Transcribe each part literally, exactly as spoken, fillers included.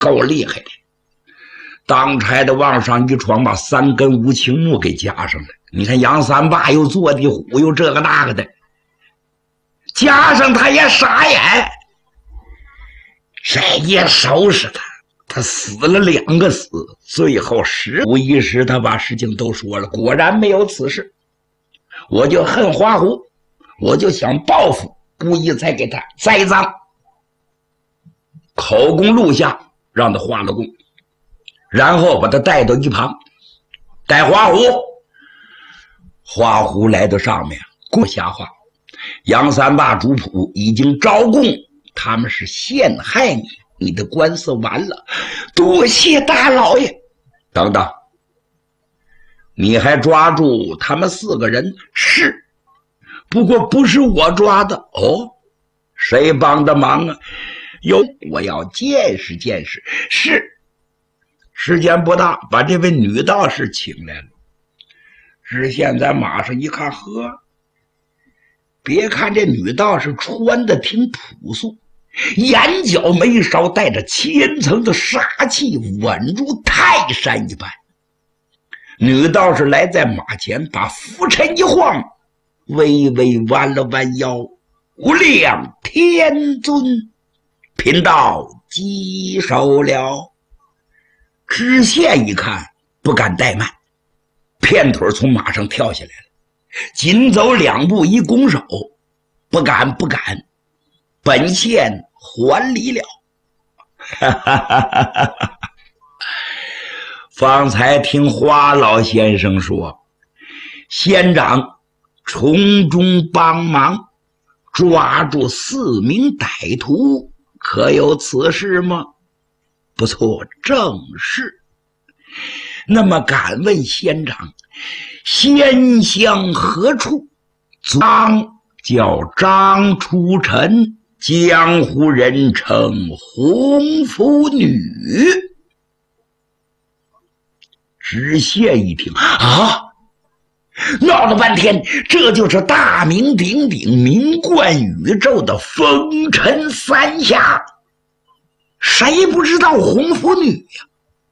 够厉害的。当差的往上一闯，把三根无情木给加上了。你看杨三八又坐地虎，又这个那个的，加上他也傻眼，这也收拾他。他死了两个死，最后十五一时他把事情都说了，果然没有此事。我就恨花狐，我就想报复，故意才给他栽赃。口供录下，让他画了供，然后把他带到一旁，带花狐。花狐来到上面，过下话，杨三八主仆已经招供，他们是陷害你，你的官司完了，多谢大老爷。等等，你还抓住他们四个人？是，不过不是我抓的。哦，谁帮的忙啊？有，我要见识见识。是，时间不大，把这位女道士请来了。知县在马上一看，呵，别看这女道士穿的挺朴素，眼角眉梢带着千层的杀气，稳如泰山一般。女道士来在马前，把拂尘一晃，微微弯了弯腰，无量天尊，贫道稽首了。知县一看，不敢怠慢，片腿从马上跳下来了，紧走两步一拱手，不敢不敢，本县还礼了。哈哈哈哈哈！方才听花老先生说，县长从中帮忙抓住四名歹徒，可有此事吗？不错，正是。那么敢问县长，县乡何处？张叫张初臣，江湖人称红拂女。知县一听啊，闹了半天，这就是大名鼎鼎、名冠宇宙的风尘三侠，谁不知道红拂女呀？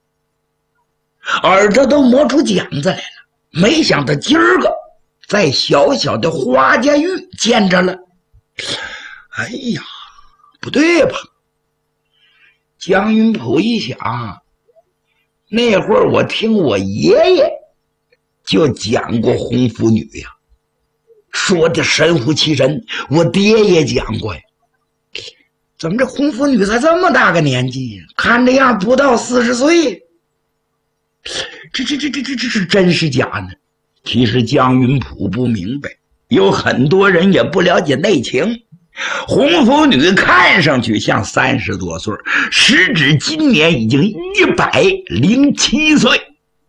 耳朵都磨出茧子来了，没想到今儿个在小小的花家峪见着了。哎呀，不对吧？江云甫一想，那会儿我听我爷爷就讲过红拂女呀，说的神乎其神，我爹也讲过呀。怎么这红拂女才这么大个年纪呀？看这样不到四十岁，这这这这这这是真是假呢？其实江云甫不明白，有很多人也不了解内情。红拂女看上去像三十多岁，时至今年已经一百零七岁，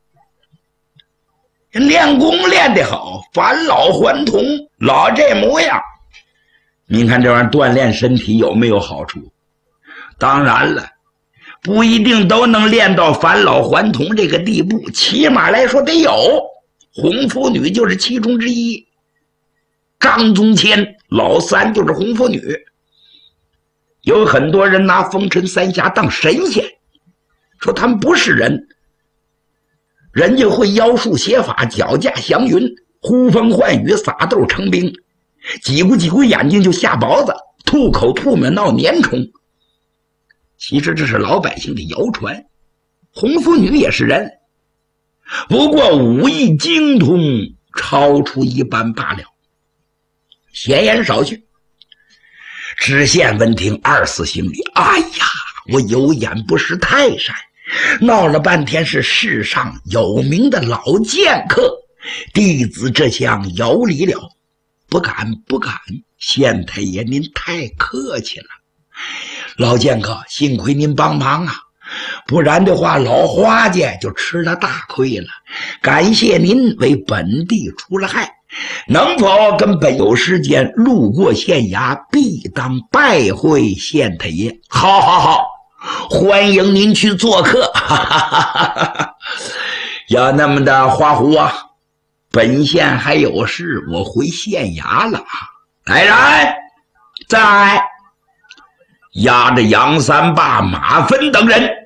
练功练得好，返老还童，老这模样。您看这玩意儿锻炼身体有没有好处？当然了，不一定都能练到返老还童这个地步，起码来说得有。红拂女就是其中之一。张宗谦老三就是红拂女。有很多人拿风尘三侠当神仙，说他们不是人，人家会妖术邪法，脚驾祥云，呼风唤雨，撒豆成兵，挤咕挤咕眼睛就下雹子，吐口吐沫闹粘虫。其实这是老百姓的谣传，红拂女也是人，不过武艺精通超出一般罢了。闲言少叙，知县闻听二死心里，哎呀，我有眼不识泰山，闹了半天是世上有名的老剑客，弟子这厢有礼了，不敢不敢，县太爷您太客气了，老剑客幸亏您帮忙啊，不然的话老花家就吃了大亏了，感谢您为本地出了害，能否跟本有时间路过县衙，必当拜会县太爷。好好好，欢迎您去做客。哈哈哈哈，要那么的花狐啊，本县还有事，我回县衙了。来人，在押着杨三霸、马芬等人